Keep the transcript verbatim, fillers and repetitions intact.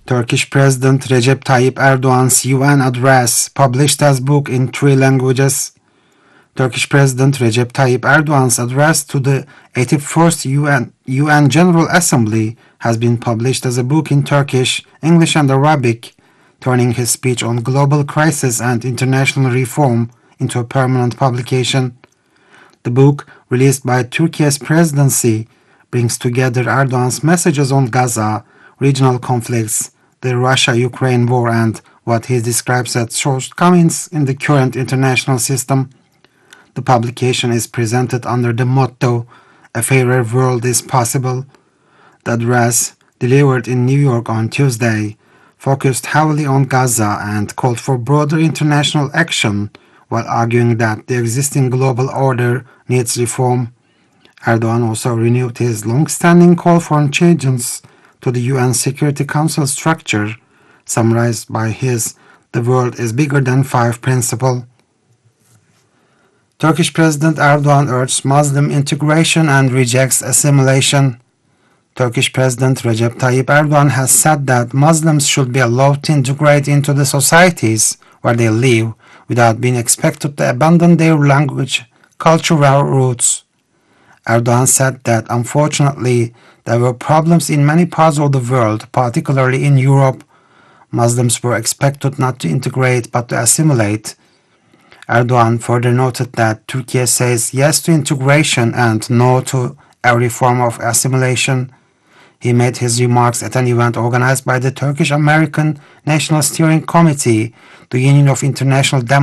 Turkish President Recep Tayyip Erdogan's U N address, published as book in three languages. Turkish President Recep Tayyip Erdogan's address to the eighty-first U N, U N General Assembly has been published as a book in Turkish, English and Arabic, turning his speech on global crisis and international reform into a permanent publication. The book, released by Turkey's presidency, brings together Erdogan's messages on Gaza, regional conflicts, the Russia-Ukraine war, and what he describes as shortcomings in the current international system. The publication is presented under the motto, "A fairer world is possible." The address, delivered in New York on Tuesday, focused heavily on Gaza and called for broader international action, while arguing that the existing global order needs reform. Erdogan also renewed his long-standing call for changes to the U N Security Council structure, summarized by his "The world is bigger than five" principle. Turkish President Erdogan urged Muslim integration and rejects assimilation. Turkish President Recep Tayyip Erdogan has said that Muslims should be allowed to integrate into the societies where they live without being expected to abandon their language, cultural roots. Erdogan said that unfortunately there were problems in many parts of the world, particularly in Europe. Muslims were expected not to integrate but to assimilate. Erdogan further noted that Turkey says yes to integration and no to every form of assimilation. He made his remarks at an event organized by the Turkish-American National Steering Committee, the Union of International Democrats.